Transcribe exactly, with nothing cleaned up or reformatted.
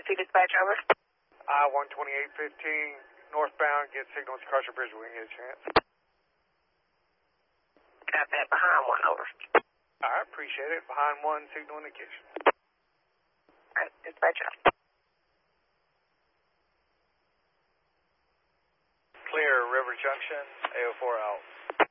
fifty dispatch, over. I one twenty-eight fifteen, northbound, get signals across your bridge when you get a chance. Got that behind one, over. I appreciate it. Behind one, signal indication. All right, dispatch out. Clear, River Junction, A O four out.